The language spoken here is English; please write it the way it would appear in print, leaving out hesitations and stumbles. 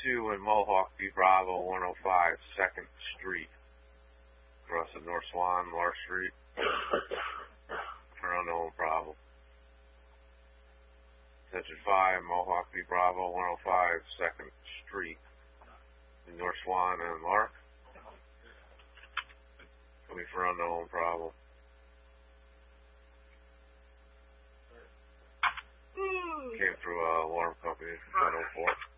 2 in Mohawk B Bravo 105 2nd Street. Across the North Swan, Lark Street. For unknown problem. Attention 5, Mohawk B Bravo 105 2nd Street. In North Swan and Lark. Coming for unknown problem. Came through alarm company 1004.